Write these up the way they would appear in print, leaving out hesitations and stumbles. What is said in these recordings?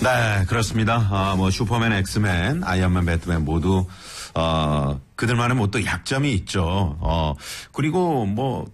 네, 그렇습니다. 뭐 슈퍼맨, 엑스맨, 아이언맨, 배트맨 모두 그들만의 뭐 또 약점이 있죠. 그리고 뭐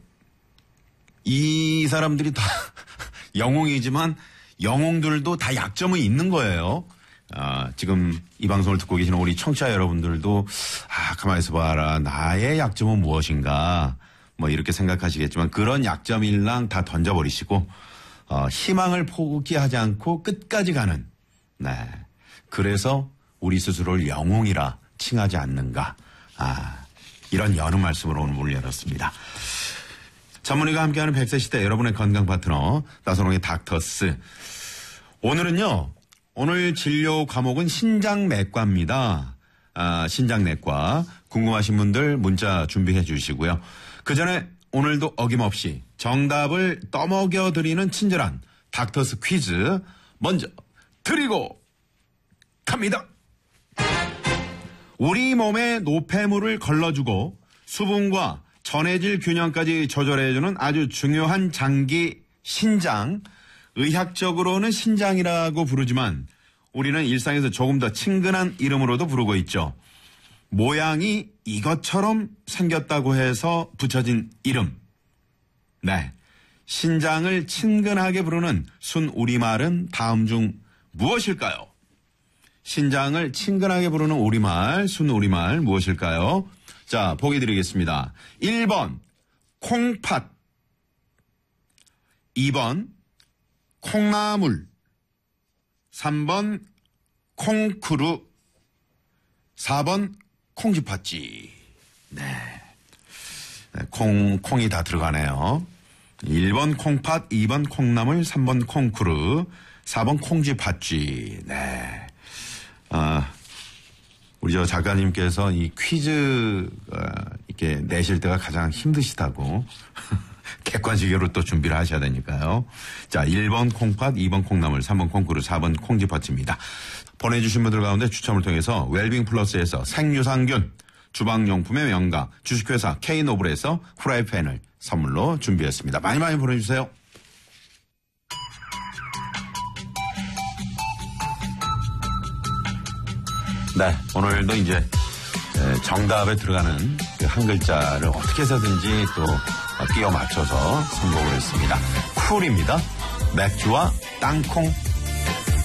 이 사람들이 다 영웅이지만 영웅들도 다 약점은 있는 거예요. 지금 이 방송을 듣고 계시는 우리 청취자 여러분들도 가만히 있어봐라. 나의 약점은 무엇인가. 뭐 이렇게 생각하시겠지만 그런 약점일랑 다 던져버리시고 희망을 포기하지 않고 끝까지 가는. 네. 그래서 우리 스스로를 영웅이라 칭하지 않는가. 이런 여는 말씀으로 오늘 문을 열었습니다. 전문의가 함께하는 100세 시대 여러분의 건강 파트너 나선홍의 닥터스. 오늘은요. 오늘 진료 과목은 신장내과입니다. 신장내과 궁금하신 분들 문자 준비해 주시고요. 그 전에 오늘도 어김없이 정답을 떠먹여드리는 친절한 닥터스 퀴즈 먼저 드리고 갑니다. 우리 몸에 노폐물을 걸러주고 수분과 전해질 균형까지 조절해주는 아주 중요한 장기 신장. 의학적으로는 신장이라고 부르지만 우리는 일상에서 조금 더 친근한 이름으로도 부르고 있죠. 모양이 이것처럼 생겼다고 해서 붙여진 이름. 네. 신장을 친근하게 부르는 순우리말은 다음 중 무엇일까요? 신장을 친근하게 부르는 우리말, 순우리말 무엇일까요? 자, 보기 드리겠습니다. 1번 콩팥, 2번 콩나물, 3번 콩쿠루, 4번 콩쥐팥쥐. 네. 콩이 다 들어가네요. 1번 콩팥, 2번 콩나물, 3번 콩쿠루, 4번 콩쥐팥쥐. 네. 우리 저 작가님께서 이 퀴즈, 이렇게 내실 때가 가장 힘드시다고. 객관식으로 또 준비를 하셔야 되니까요. 자, 1번 콩팥, 2번 콩나물, 3번 콩쿠루, 4번 콩쥐팥쥐입니다. 보내주신 분들 가운데 추첨을 통해서 웰빙 플러스에서 생유산균, 주방용품의 명가, 주식회사 K노블에서 후라이팬을 선물로 준비했습니다. 많이 많이 보내주세요. 네, 오늘도 이제 정답에 들어가는 그 한 글자를 어떻게 해서든지 또 끼워 맞춰서 선곡을 했습니다. 쿨입니다. 맥주와 땅콩.